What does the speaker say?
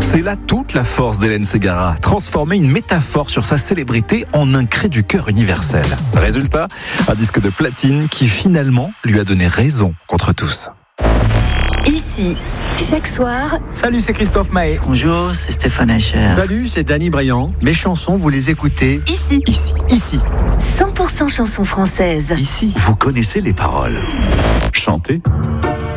C'est là toute la force d'Hélène Ségara, transformer une métaphore sur sa célébrité en un cri du cœur universel. Résultat, un disque de platine qui finalement lui a donné raison contre tous. Ici, chaque soir. Salut, c'est Christophe Maé. Bonjour, c'est Stéphane Echer. Salut, c'est Danny Briand. Mes chansons, vous les écoutez Ici. 100% chansons françaises. Ici, vous connaissez les paroles. Chanter.